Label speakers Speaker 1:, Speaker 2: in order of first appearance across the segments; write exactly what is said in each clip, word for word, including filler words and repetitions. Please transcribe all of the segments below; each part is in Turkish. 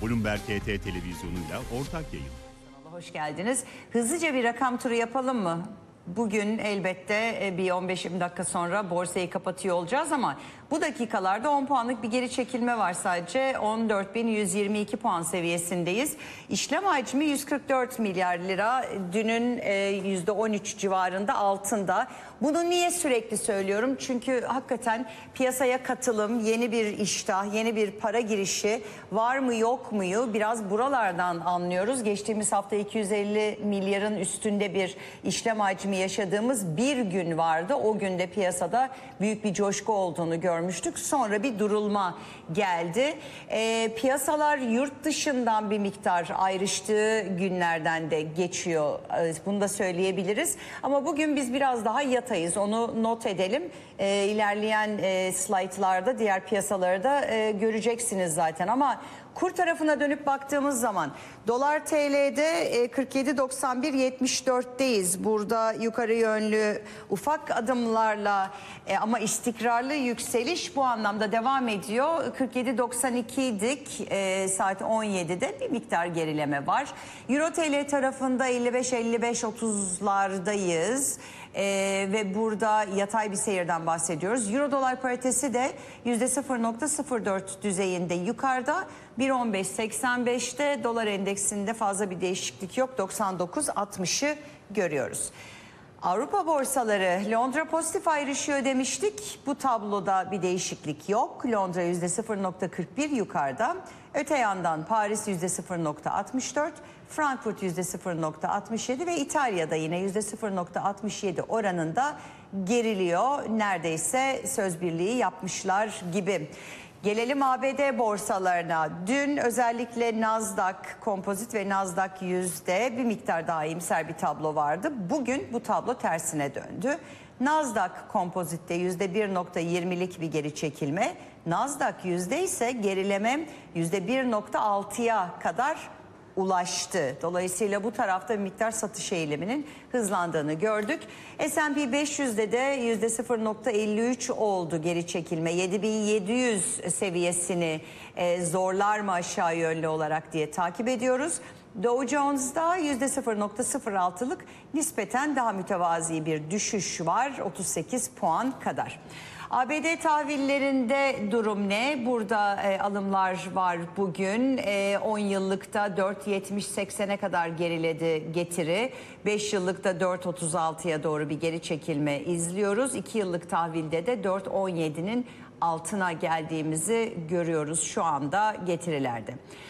Speaker 1: Bloomberg T T televizyonuyla ortak yayın.
Speaker 2: Hoş geldiniz. Hızlıca bir rakam turu yapalım mı? Bugün elbette bir on beş yirmi dakika sonra borsayı kapatıyor olacağız ama bu dakikalarda on puanlık bir geri çekilme var sadece. on dört bin yüz yirmi iki puan seviyesindeyiz. İşlem hacmi yüz kırk dört milyar lira. Dünün yüzde on üç civarında altında. Bunu niye sürekli söylüyorum? Çünkü hakikaten piyasaya katılım, yeni bir iştah, yeni bir para girişi var mı yok muyu biraz buralardan anlıyoruz. Geçtiğimiz hafta iki yüz elli milyarın üstünde bir işlem hacmi yaşadığımız bir gün vardı. O günde piyasada büyük bir coşku olduğunu görmüştük. Sonra bir durulma geldi. E, piyasalar yurt dışından bir miktar ayrıştığı günlerden de geçiyor. E, bunu da söyleyebiliriz. Ama bugün biz biraz daha yatayız. Onu not edelim. E, ilerleyen e, slaytlarda diğer piyasaları da e, göreceksiniz zaten. Ama kur tarafına dönüp baktığımız zaman dolar T L'de kırk yedi doksan bir yetmiş dört'teyiz. Burada yukarı yönlü ufak adımlarla ama istikrarlı yükseliş bu anlamda devam ediyor. kırk yedi doksan iki'ydik saat on yedi'de bir miktar gerileme var. Euro T L tarafında elli beş elli beş otuz'lardayız. Ee, ve burada yatay bir seyirden bahsediyoruz. Euro dolar paritesi de yüzde sıfır nokta sıfır dört düzeyinde yukarıda. bir on beş seksen beş'te dolar endeksinde fazla bir değişiklik yok. doksan dokuz altmış'ı görüyoruz. Avrupa borsaları Londra pozitif ayrışıyor demiştik. Bu tabloda bir değişiklik yok. Londra yüzde sıfır nokta kırk bir yukarıda. Öte yandan Paris yüzde sıfır nokta altmış dört, Frankfurt yüzde sıfır nokta altmış yedi ve İtalya'da yine yüzde sıfır nokta altmış yedi oranında geriliyor. Neredeyse söz birliği yapmışlar gibi. Gelelim A B D borsalarına. Dün özellikle Nasdaq Kompozit ve Nasdaq yüzde bir miktar daha iyimser bir tablo vardı. Bugün bu tablo tersine döndü. Nasdaq Kompozit'te yüzde bir nokta yirmi'lik bir geri çekilme. Nasdaq yüzde ise gerileme yüzde bir nokta altı'ya kadar ulaştı. Dolayısıyla bu tarafta bir miktar satış eğiliminin hızlandığını gördük. S and P beş yüz'de de yüzde sıfır nokta elli üç oldu geri çekilme. yedi bin yedi yüz seviyesini e, zorlar mı aşağı yönlü olarak diye takip ediyoruz. Dow Jones'da yüzde sıfır nokta sıfır altı'lık nispeten daha mütevazi bir düşüş var. otuz sekiz puan kadar. A B D tahvillerinde durum ne? Burada e, alımlar var bugün. E, on yıllıkta dört yetmiş seksen'e kadar geriledi getiri. beş yıllıkta dört otuz altı'ya doğru bir geri çekilme izliyoruz. iki yıllık tahvilde de dört on yedi'nin altına geldiğimizi görüyoruz şu anda getirilerde.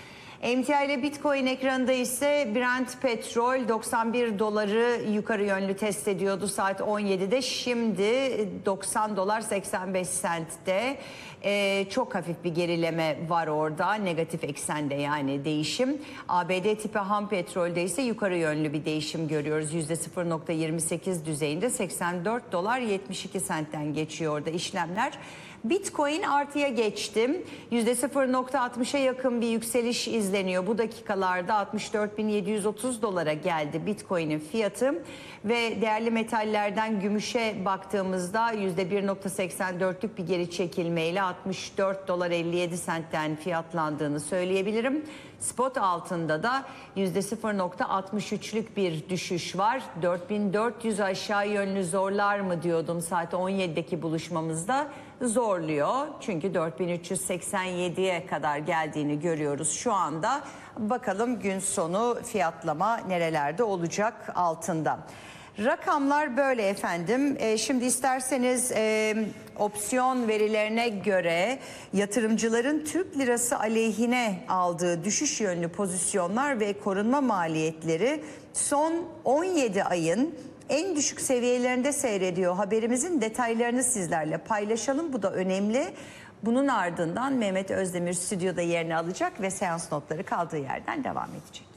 Speaker 2: Emtia ile Bitcoin ekranında ise Brent petrol doksan bir doları yukarı yönlü test ediyordu saat on yedi'de. Şimdi doksan dolar seksen beş cent'te. Ee, çok hafif bir gerileme var orada, negatif eksende yani değişim. A B D tipi ham petrolde ise yukarı yönlü bir değişim görüyoruz. yüzde sıfır nokta yirmi sekiz düzeyinde seksen dört dolar yetmiş iki cent'ten geçiyor orada işlemler. Bitcoin artıya geçtim. yüzde sıfır nokta altmış'a yakın bir yükseliş izleniyor. Bu dakikalarda altmış dört bin yedi yüz otuz dolara geldi Bitcoin'in fiyatı. Ve değerli metallerden gümüşe baktığımızda yüzde bir nokta seksen dört'lük bir geri çekilmeyle altmış dört dolar elli yedi cent'ten fiyatlandığını söyleyebilirim. Spot altında da yüzde sıfır nokta altmış üç'lük bir düşüş var. dört bin dört yüz aşağı yönlü zorlar mı diyordum saat on yedi'deki buluşmamızda. Zorluyor çünkü dört bin üç yüz seksen yedi'ye kadar geldiğini görüyoruz şu anda. Bakalım gün sonu fiyatlama nerelerde olacak altında. Rakamlar böyle efendim. E, şimdi isterseniz e, opsiyon verilerine göre yatırımcıların Türk lirası aleyhine aldığı düşüş yönlü pozisyonlar ve korunma maliyetleri son on yedi ayın en düşük seviyelerinde seyrediyor. Haberimizin detaylarını sizlerle paylaşalım. Bu da önemli. Bunun ardından Mehmet Özdemir stüdyoda yerini alacak ve seans notları kaldığı yerden devam edecek.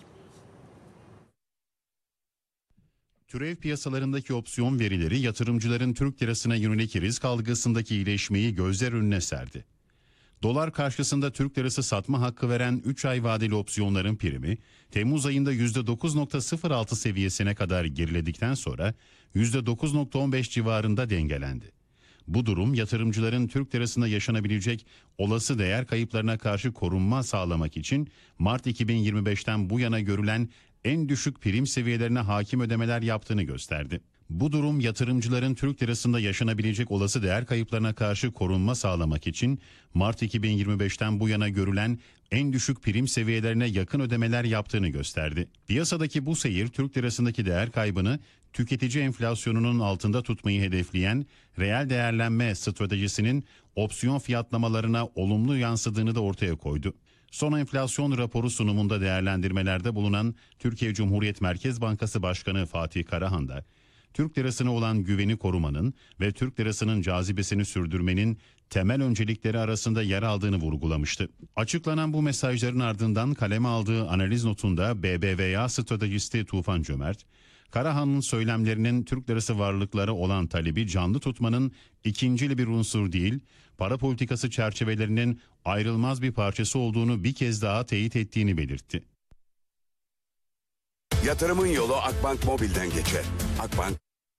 Speaker 1: Türev piyasalarındaki opsiyon verileri yatırımcıların Türk lirasına yönelik risk algısındaki iyileşmeyi gözler önüne serdi. Dolar karşısında Türk lirası satma hakkı veren üç ay vadeli opsiyonların primi Temmuz ayında yüzde dokuz nokta sıfır altı seviyesine kadar geriledikten sonra yüzde dokuz nokta on beş civarında dengelendi. Bu durum yatırımcıların Türk lirasında yaşanabilecek olası değer kayıplarına karşı korunma sağlamak için Mart iki bin yirmi beşten bu yana görülen en düşük prim seviyelerine hakim ödemeler yaptığını gösterdi. Bu durum yatırımcıların Türk lirasında yaşanabilecek olası değer kayıplarına karşı korunma sağlamak için Mart iki bin yirmi beşten bu yana görülen en düşük prim seviyelerine yakın ödemeler yaptığını gösterdi. Piyasadaki bu seyir Türk lirasındaki değer kaybını tüketici enflasyonunun altında tutmayı hedefleyen reel değerlenme stratejisinin opsiyon fiyatlamalarına olumlu yansıdığını da ortaya koydu. Son enflasyon raporu sunumunda değerlendirmelerde bulunan Türkiye Cumhuriyet Merkez Bankası Başkanı Fatih Karahan da Türk lirasına olan güveni korumanın ve Türk lirasının cazibesini sürdürmenin temel öncelikleri arasında yer aldığını vurgulamıştı. Açıklanan bu mesajların ardından kaleme aldığı analiz notunda B B V A stratejisti Tufan Cömert, Karahan'ın söylemlerinin Türk lirası varlıkları olan talebi canlı tutmanın ikincil bir unsur değil, para politikası çerçevelerinin ayrılmaz bir parçası olduğunu bir kez daha teyit ettiğini belirtti.
Speaker 3: Yatırımın yolu Akbank Mobil'den geçer. Akbank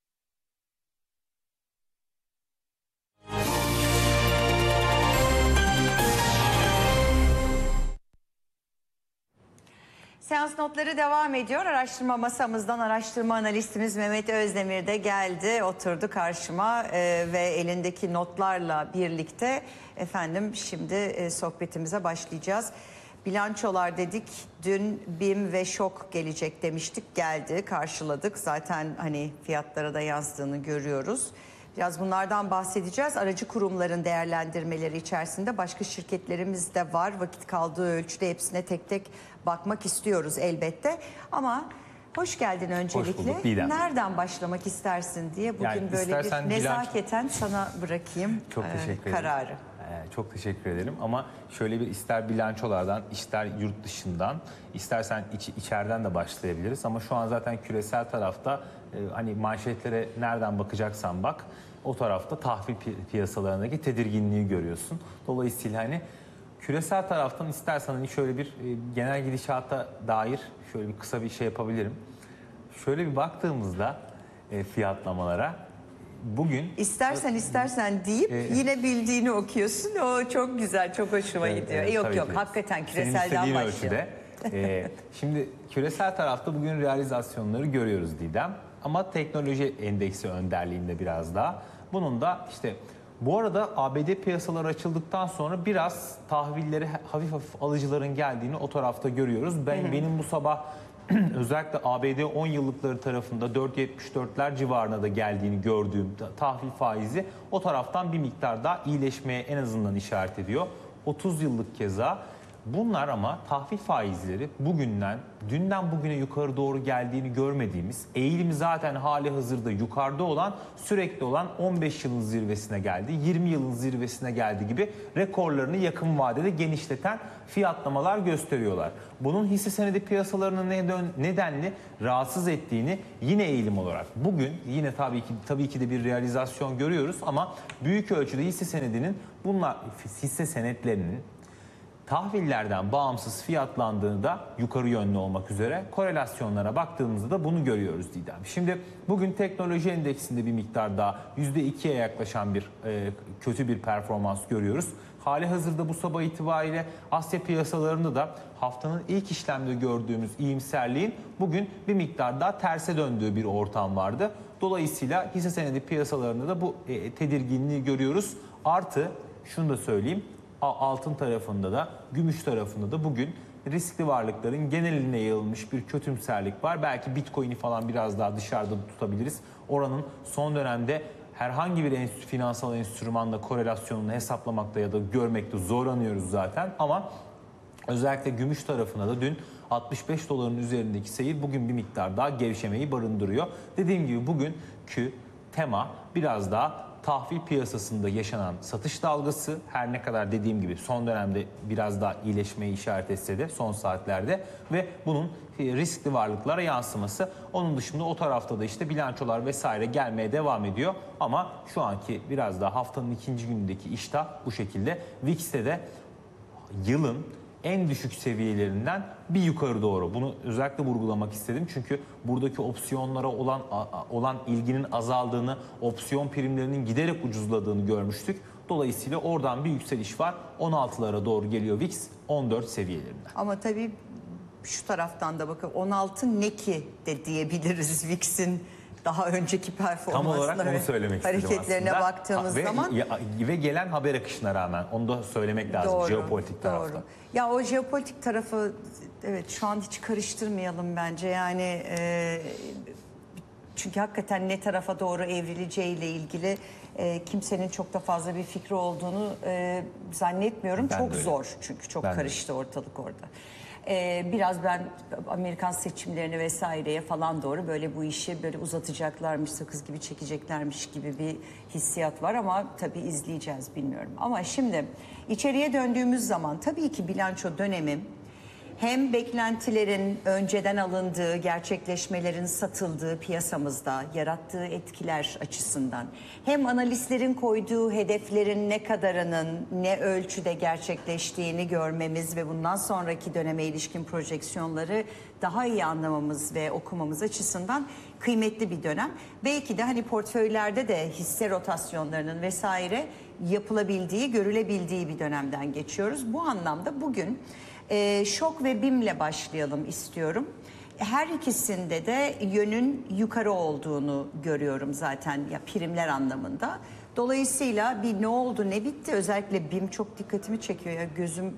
Speaker 2: Seans notları devam ediyor. Araştırma masamızdan araştırma analistimiz Mehmet Özdemir de geldi, oturdu karşıma e, ve elindeki notlarla birlikte efendim şimdi e, sohbetimize başlayacağız. Bilançolar dedik. Dün BİM ve ŞOK gelecek demiştik. Geldi, karşıladık. Zaten hani fiyatlara da yazdığını görüyoruz. Biraz bunlardan bahsedeceğiz. Aracı kurumların değerlendirmeleri içerisinde başka şirketlerimiz de var. Vakit kaldığı ölçüde hepsine tek tek bakmak istiyoruz elbette. Ama hoş geldin öncelikle.
Speaker 4: Hoş bulduk, Didem.
Speaker 2: Nereden başlamak istersin diye bugün
Speaker 4: Yani
Speaker 2: böyle bir
Speaker 4: istersen
Speaker 2: nezaketen sana bırakayım
Speaker 4: Çok
Speaker 2: e,
Speaker 4: teşekkür ederim.
Speaker 2: kararı.
Speaker 4: Ee, çok teşekkür ederim ama şöyle bir ister bilançolardan, ister yurt dışından, istersen iç, içeriden de başlayabiliriz. Ama şu an zaten küresel tarafta e, hani manşetlere nereden bakacaksan bak, o tarafta tahvil pi- piyasalarındaki tedirginliği görüyorsun. Dolayısıyla hani küresel taraftan istersen hani şöyle bir e, genel gidişata dair şöyle bir kısa bir şey yapabilirim. Şöyle bir baktığımızda e, fiyatlamalara bugün
Speaker 2: İstersen istersen deyip
Speaker 4: Ee,
Speaker 2: yine bildiğini okuyorsun. O çok güzel, çok hoşuma
Speaker 4: Evet,
Speaker 2: gidiyor.
Speaker 4: evet,
Speaker 2: yok
Speaker 4: tabii
Speaker 2: yok
Speaker 4: ki.
Speaker 2: hakikaten
Speaker 4: Senin
Speaker 2: küreselden
Speaker 4: istediğin
Speaker 2: başlayalım.
Speaker 4: ölçüde. Ee, şimdi küresel tarafta bugün realizasyonları görüyoruz Didem. Ama teknoloji endeksi önderliğinde biraz daha. Bunun da işte bu arada A B D piyasaları açıldıktan sonra biraz tahvilleri hafif hafif alıcıların geldiğini o tarafta görüyoruz. Ben hı hı. Benim bu sabah özellikle A B D on yıllıkları tarafında dört virgül yetmiş dörtler civarına da geldiğini gördüğüm tahvil faizi o taraftan bir miktar daha iyileşmeye en azından işaret ediyor. otuz yıllık keza. Bunlar ama tahvil faizleri bugünden, dünden bugüne yukarı doğru geldiğini görmediğimiz, eğilimi zaten hali hazırda yukarıda olan, sürekli olan on beş yılın zirvesine geldi, yirmi yılın zirvesine geldi gibi rekorlarını yakın vadede genişleten fiyatlamalar gösteriyorlar. Bunun hisse senedi piyasalarını nedenli rahatsız ettiğini yine eğilim olarak bugün yine tabii ki tabii ki de bir realizasyon görüyoruz ama büyük ölçüde hisse senedinin bunlar hisse senetlerinin tahvillerden bağımsız fiyatlandığını da yukarı yönlü olmak üzere korelasyonlara baktığımızda da bunu görüyoruz Didem. Şimdi bugün teknoloji endeksinde bir miktar daha yüzde ikiye yaklaşan bir e, kötü bir performans görüyoruz. Hali hazırda bu sabah itibariyle Asya piyasalarında da haftanın ilk işlemde gördüğümüz iyimserliğin bugün bir miktar daha terse döndüğü bir ortam vardı. Dolayısıyla hisse senedi piyasalarında da bu e, tedirginliği görüyoruz. Artı şunu da söyleyeyim. Altın tarafında da, gümüş tarafında da bugün riskli varlıkların geneline yayılmış bir kötümserlik var. Belki Bitcoin'i falan biraz daha dışarıda tutabiliriz. Oranın son dönemde herhangi bir enstitü, finansal enstrümanla korelasyonunu hesaplamakta ya da görmekte zorlanıyoruz zaten. Ama özellikle gümüş tarafına da dün altmış beş doların üzerindeki seyir bugün bir miktar daha gevşemeyi barındırıyor. Dediğim gibi bugünkü tema biraz daha tahvil piyasasında yaşanan satış dalgası, her ne kadar dediğim gibi son dönemde biraz daha iyileşmeyi işaret etse de son saatlerde ve bunun riskli varlıklara yansıması. Onun dışında o tarafta da işte bilançolar vesaire gelmeye devam ediyor ama şu anki biraz daha haftanın ikinci günündeki iştah bu şekilde. V I X'te de yılın en düşük seviyelerinden bir yukarı doğru. Bunu özellikle vurgulamak istedim. Çünkü buradaki opsiyonlara olan olan ilginin azaldığını, opsiyon primlerinin giderek ucuzladığını görmüştük. Dolayısıyla oradan bir yükseliş var. on altılara doğru geliyor V I X on dört seviyelerinden.
Speaker 2: Ama tabii şu taraftan da bakın on altı ne ki de diyebiliriz V I X'in daha önceki
Speaker 4: Tam
Speaker 2: performansına
Speaker 4: olarak onu
Speaker 2: ve
Speaker 4: söylemek istedim
Speaker 2: hareketlerine
Speaker 4: aslında.
Speaker 2: baktığımız
Speaker 4: ve,
Speaker 2: zaman.
Speaker 4: ya- ve gelen haber akışına rağmen onu da söylemek lazım
Speaker 2: Doğru,
Speaker 4: jeopolitik tarafta.
Speaker 2: doğru. Ya o jeopolitik tarafı evet şu an hiç karıştırmayalım bence. Yani e, çünkü hakikaten ne tarafa doğru evrileceğiyle ilgili e, kimsenin çok da fazla bir fikri olduğunu e, zannetmiyorum.
Speaker 4: Ben
Speaker 2: çok
Speaker 4: de öyle.
Speaker 2: zor çünkü çok
Speaker 4: Ben de
Speaker 2: karıştı ortalık orada. E, biraz ben Amerikan seçimlerini vesaireye falan doğru böyle bu işi böyle uzatacaklarmış, sakız gibi çekeceklermiş gibi bir hissiyat var ama tabii izleyeceğiz bilmiyorum. Ama şimdi içeriye döndüğümüz zaman tabii ki bilanço dönemi hem beklentilerin önceden alındığı, gerçekleşmelerin satıldığı piyasamızda yarattığı etkiler açısından hem analistlerin koyduğu hedeflerin ne kadarının ne ölçüde gerçekleştiğini görmemiz ve bundan sonraki döneme ilişkin projeksiyonları daha iyi anlamamız ve okumamız açısından kıymetli bir dönem. Belki de hani portföylerde de hisse rotasyonlarının vesaire yapılabildiği, görülebildiği bir dönemden geçiyoruz. Bu anlamda bugün Ee, şok ve BİM'le başlayalım istiyorum. Her ikisinde de yönün yukarı olduğunu görüyorum zaten ya primler anlamında. Dolayısıyla bir ne oldu ne bitti özellikle BİM çok dikkatimi çekiyor ya gözüm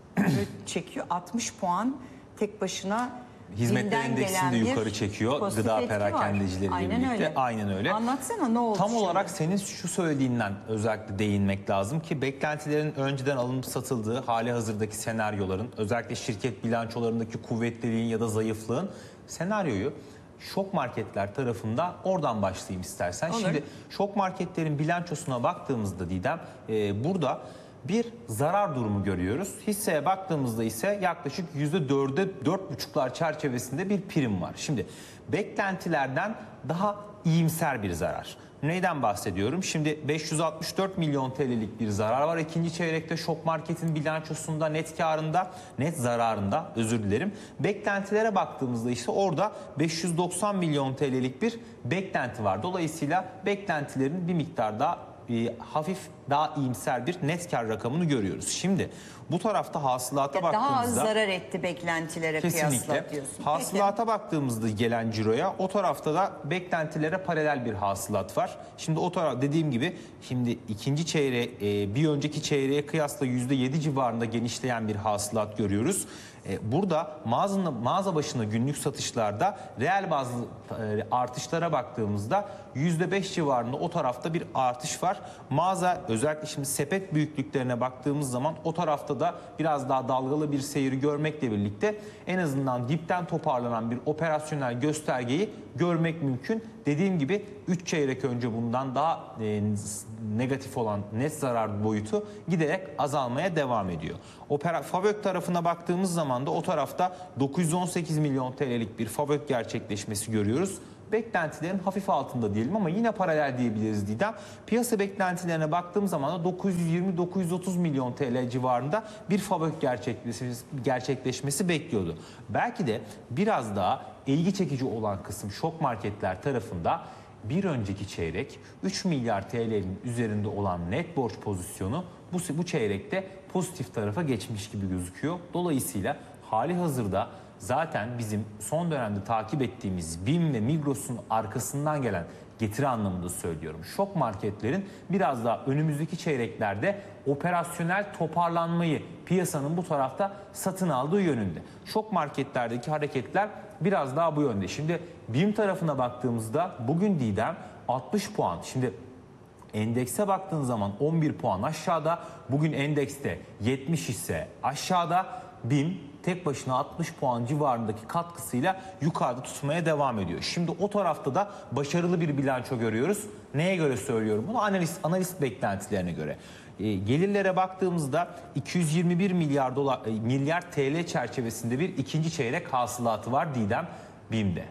Speaker 2: çekiyor altmış puan tek başına.
Speaker 4: Hizmetler
Speaker 2: BİM'den
Speaker 4: endeksini de
Speaker 2: gelen bir
Speaker 4: yukarı çekiyor
Speaker 2: pozitif
Speaker 4: gıda
Speaker 2: etki var.
Speaker 4: perakendecileriyle
Speaker 2: Aynen
Speaker 4: birlikte.
Speaker 2: öyle.
Speaker 4: Aynen öyle.
Speaker 2: Anlatsana ne oldu
Speaker 4: Tam
Speaker 2: şimdi?
Speaker 4: olarak senin şu söylediğinden özellikle değinmek lazım ki beklentilerin önceden alınıp satıldığı hali hazırdaki senaryoların özellikle şirket bilançolarındaki kuvvetliliğin ya da zayıflığın senaryoyu şok marketler tarafında oradan başlayayım istersen.
Speaker 2: Olur.
Speaker 4: Şimdi şok marketlerin bilançosuna baktığımızda Didem e, burada bir zarar durumu görüyoruz. Hisseye baktığımızda ise yaklaşık yüzde dörde dört buçuklar çerçevesinde bir prim var. Şimdi beklentilerden daha iyimser bir zarar. Neyden bahsediyorum? Şimdi beş yüz altmış dört milyon T L'lik bir zarar var. İkinci çeyrekte şok marketin bilançosunda, net karında, net zararında özür dilerim. Beklentilere baktığımızda ise orada beş yüz doksan milyon T L'lik bir beklenti var. Dolayısıyla beklentilerin bir miktar daha e, hafif daha iyimser bir net kar rakamını görüyoruz. Şimdi bu tarafta hasılata
Speaker 2: Daha az
Speaker 4: baktığımızda
Speaker 2: zarar etti beklentilere kıyasla
Speaker 4: kesinlikle
Speaker 2: diyorsun.
Speaker 4: hasılata baktığımızda gelen ciroya o tarafta da beklentilere paralel bir hasılat var. Şimdi o taraf dediğim gibi şimdi ikinci çeyreğe e, bir önceki çeyreğe kıyasla yüzde yedi civarında genişleyen bir hasılat görüyoruz. E, burada mağaza, mağaza başına günlük satışlarda reel bazlı e, artışlara baktığımızda yüzde beş civarında o tarafta bir artış var. Mağaza özellikle şimdi sepet büyüklüklerine baktığımız zaman o tarafta da biraz daha dalgalı bir seyri görmekle birlikte en azından dipten toparlanan bir operasyonel göstergeyi görmek mümkün. Dediğim gibi üç çeyrek önce bundan daha e, negatif olan net zarar boyutu giderek azalmaya devam ediyor. Opera, Favök tarafına baktığımız zaman da o tarafta dokuz yüz on sekiz milyon T L'lik bir Favök gerçekleşmesi görüyoruz. Beklentilerin hafif altında diyelim ama yine paralel diyebiliriz Didem. Piyasa beklentilerine baktığım zaman da dokuz yüz yirmi dokuz yüz otuz milyon T L civarında bir Favök gerçekleşmesi, gerçekleşmesi bekliyordu. Belki de biraz daha ilgi çekici olan kısım şok marketler tarafında bir önceki çeyrek üç milyar T L'nin üzerinde olan net borç pozisyonu bu, bu çeyrekte pozitif tarafa geçmiş gibi gözüküyor. Dolayısıyla hali hazırda zaten bizim son dönemde takip ettiğimiz BİM ve Migros'un arkasından gelen getiri anlamında söylüyorum. Şok marketlerin biraz daha önümüzdeki çeyreklerde operasyonel toparlanmayı piyasanın bu tarafta satın aldığı yönünde. Şok marketlerdeki hareketler biraz daha bu yönde. Şimdi BİM tarafına baktığımızda bugün Didem altmış puan. Şimdi endekse baktığın zaman on bir puan aşağıda. Bugün endekste yetmiş ise aşağıda. BİM tek başına altmış puan civarındaki katkısıyla yukarıda tutmaya devam ediyor. Şimdi o tarafta da başarılı bir bilanço görüyoruz. Neye göre söylüyorum bunu? Analist, analist beklentilerine göre. E, gelirlere baktığımızda iki yüz yirmi bir milyar dolar e, milyar T L çerçevesinde bir ikinci çeyrek hasılatı var Didem BİM'de.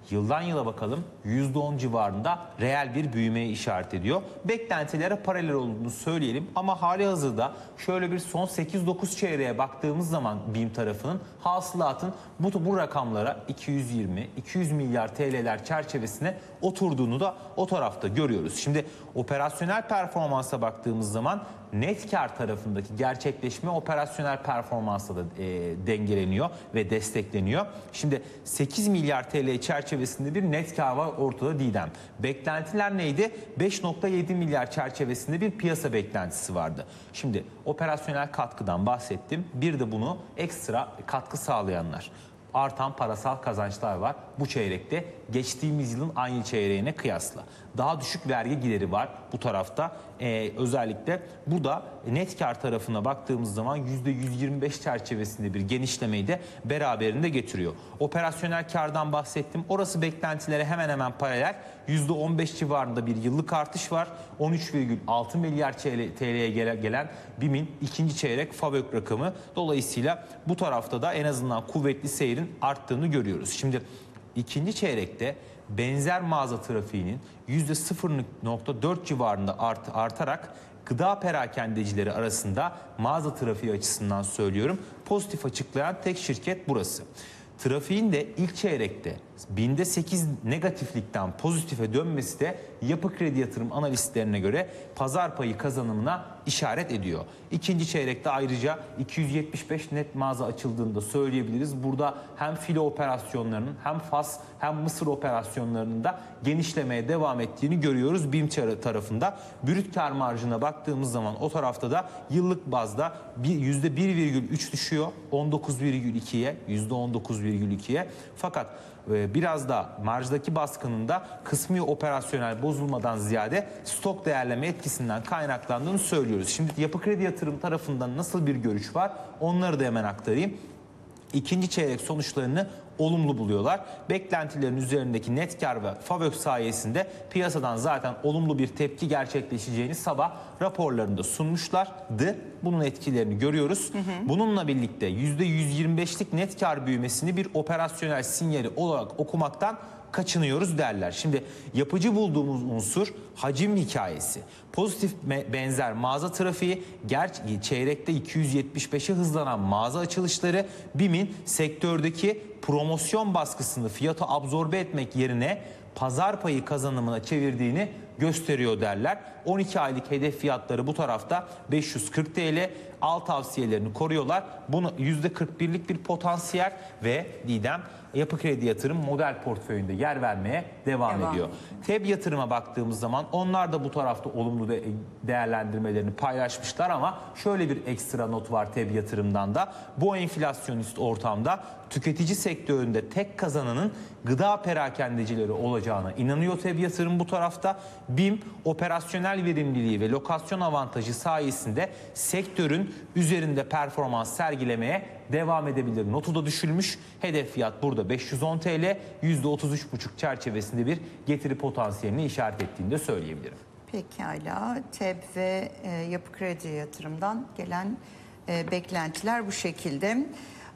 Speaker 4: Yıldan yıla bakalım yüzde on civarında reel bir büyümeye işaret ediyor. Beklentilere paralel olduğunu söyleyelim ama hali hazırda şöyle bir son sekiz dokuz çeyreğe baktığımız zaman BİM tarafının hasılatın bu, bu rakamlara iki yüz yirmi iki yüz milyar T L'ler çerçevesine oturduğunu da o tarafta görüyoruz. Şimdi operasyonel performansa baktığımız zaman net kar tarafındaki gerçekleşme operasyonel performansla da e, dengeleniyor ve destekleniyor. Şimdi sekiz milyar T L çerçevesinde bir net kar var ortada Didem. Beklentiler neydi? beş nokta yedi milyar çerçevesinde bir piyasa beklentisi vardı. Şimdi operasyonel katkıdan bahsettim. Bir de bunu ekstra katkı sağlayanlar. Artan parasal kazançlar var bu çeyrekte geçtiğimiz yılın aynı çeyreğine kıyasla. Daha düşük vergi gideri var bu tarafta. Ee, özellikle bu da net kar tarafına baktığımız zaman yüzde yüz yirmi beş çerçevesinde bir genişlemeyi de beraberinde getiriyor. Operasyonel kardan bahsettim. Orası beklentilere hemen hemen paralel. yüzde on beş civarında bir yıllık artış var. on üç virgül altı milyar T L'ye gelen BİM'in ikinci çeyrek FAVÖK rakamı. Dolayısıyla bu tarafta da en azından kuvvetli seyrin arttığını görüyoruz. Şimdi ikinci çeyrekte benzer mağaza trafiğinin yüzde sıfır nokta dört civarında art, artarak gıda perakendecileri arasında mağaza trafiği açısından söylüyorum pozitif açıklayan tek şirket burası. Trafiğin de ilk çeyrekte binde sekiz negatiflikten pozitife dönmesi de Yapı Kredi Yatırım analistlerine göre pazar payı kazanımına işaret ediyor. İkinci çeyrekte ayrıca iki yüz yetmiş beş net mağaza açıldığını da söyleyebiliriz. Burada hem filo operasyonlarının hem Fas hem Mısır operasyonlarının da genişlemeye devam ettiğini görüyoruz BİM tarafında. Brüt kar marjına baktığımız zaman o tarafta da yıllık bazda yüzde bir virgül üç düşüyor on dokuz virgül ikiye yüzde on dokuz virgül ikiye fakat biraz da marjdaki baskının da kısmi operasyonel bozulmadan ziyade stok değerleme etkisinden kaynaklandığını söylüyoruz. Şimdi Yapı Kredi Yatırım tarafından nasıl bir görüş var onları da hemen aktarayım. İkinci çeyrek sonuçlarını olumlu buluyorlar. Beklentilerin üzerindeki net kar ve FAVÖK sayesinde piyasadan zaten olumlu bir tepki gerçekleşeceğini sabah raporlarında sunmuşlardı. Bunun etkilerini görüyoruz. Hı hı. Bununla birlikte yüzde yüz yirmi beşlik net kar büyümesini bir operasyonel sinyali olarak okumaktan kaçınıyoruz derler. Şimdi yapıcı bulduğumuz unsur hacim hikayesi. Pozitif benzer mağaza trafiği, gerçi çeyrekte iki yüz yetmiş beşe hızlanan mağaza açılışları BİM'in sektördeki promosyon baskısını fiyata absorbe etmek yerine pazar payı kazanımına çevirdiğini gösteriyor derler. on iki aylık hedef fiyatları bu tarafta beş yüz kırk T L. Al tavsiyelerini koruyorlar. Bunu yüzde kırk birlik bir potansiyel ve Didem Yapı Kredi Yatırım model portföyünde yer vermeye devam, devam. ediyor. T E B yatırıma baktığımız zaman onlar da bu tarafta olumlu de değerlendirmelerini paylaşmışlar ama şöyle bir ekstra not var T E B yatırımdan da. Bu enflasyonist ortamda tüketici sektöründe tek kazananın gıda perakendecileri olacağına inanıyor T E B yatırım bu tarafta. BİM operasyonel verimliliği ve lokasyon avantajı sayesinde sektörün üzerinde performans sergilemeye devam edebilir. Notu da düşülmüş. Hedef fiyat burada beş yüz on T L, yüzde otuz üç buçuk çerçevesinde bir getiri potansiyelini işaret ettiğini de söyleyebilirim.
Speaker 2: Pekala. T E B ve e, Yapı Kredi Yatırım'dan gelen e, beklentiler bu şekilde.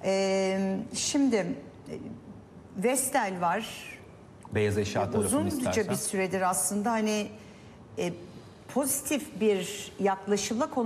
Speaker 2: E, şimdi e, Vestel var.
Speaker 4: Beyaz eşya tarafını
Speaker 2: Uzunca
Speaker 4: istersen.
Speaker 2: bir süredir aslında hani e, pozitif bir yaklaşımla konu